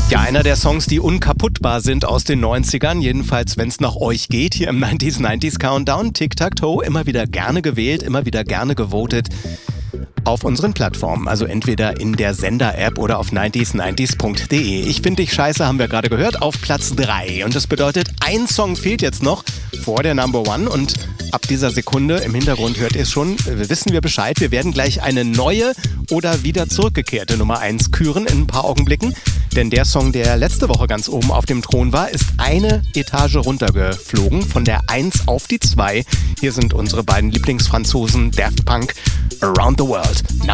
Ja, einer der Songs, die unkaputtbar sind aus den 90ern, jedenfalls wenn es nach euch geht, hier im 90s Countdown. Tic-Tac-Toe, immer wieder gerne gewählt, immer wieder gerne gewotet auf unseren Plattformen, also entweder in der Sender-App oder auf 90s90s.de. Ich finde dich scheiße, haben wir gerade gehört, auf Platz 3. Und das bedeutet, ein Song fehlt jetzt noch vor der Number One und ab dieser Sekunde, im Hintergrund hört ihr es schon, wissen wir Bescheid. Wir werden gleich eine neue oder wieder zurückgekehrte Nummer 1 küren in ein paar Augenblicken. Denn der Song, der letzte Woche ganz oben auf dem Thron war, ist eine Etage runtergeflogen, von der 1 auf die 2. Hier sind unsere beiden Lieblingsfranzosen Daft Punk, Around the World, Number